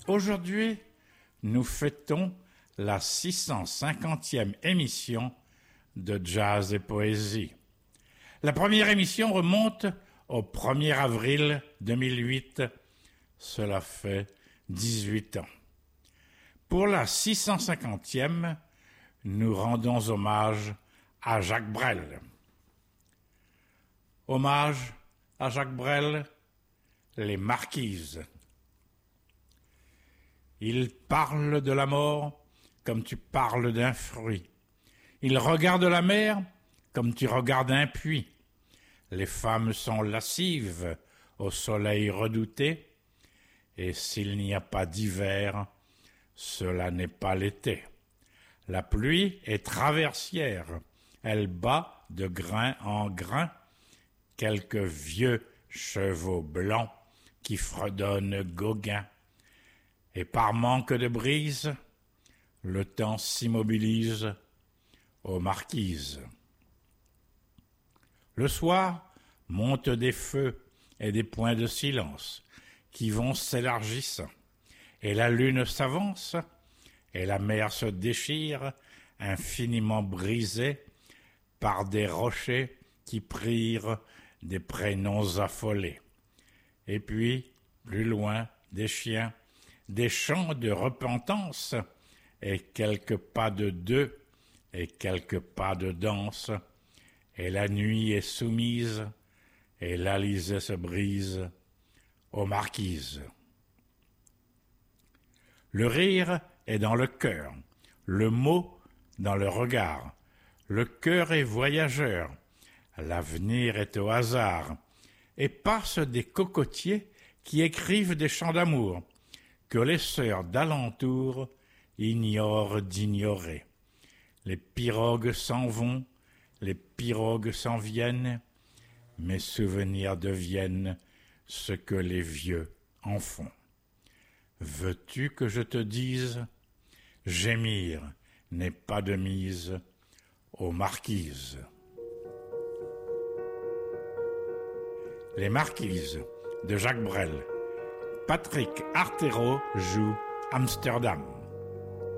Aujourd'hui, nous fêtons la 650e émission de Jazz et Poésie. La première émission remonte au 1er avril 2008. Cela fait 18 ans. Pour la 650e, nous rendons hommage à Jacques Brel. Hommage à Jacques Brel, les Marquises. Il parle de la mort comme tu parles d'un fruit. Il regarde la mer comme tu regardes un puits. Les femmes sont lascives au soleil redouté, et s'il n'y a pas d'hiver, cela n'est pas l'été. La pluie est traversière, elle bat de grain en grain quelques vieux chevaux blancs qui fredonnent Gauguin. Et par manque de brise, le temps s'immobilise aux marquises. Le soir, montent des feux et des points de silence qui vont s'élargissant, et la lune s'avance, et la mer se déchire, infiniment brisée par des rochers qui prirent des prénoms affolés. Et puis, plus loin, des chiens, des chants de repentance, et quelques pas de deux, et quelques pas de danse, et la nuit est soumise, et l'Alizé se brise aux marquises. Le rire est dans le cœur, le mot dans le regard, le cœur est voyageur, l'avenir est au hasard, et passent des cocotiers qui écrivent des chants d'amour, que les sœurs d'alentour ignorent d'ignorer. Les pirogues s'en vont, les pirogues s'en viennent, mes souvenirs deviennent ce que les vieux en font. Veux-tu que je te dise, gémir n'est pas de mise aux marquises. Les Marquises de Jacques Brel. Patrick Artero joue Amsterdam.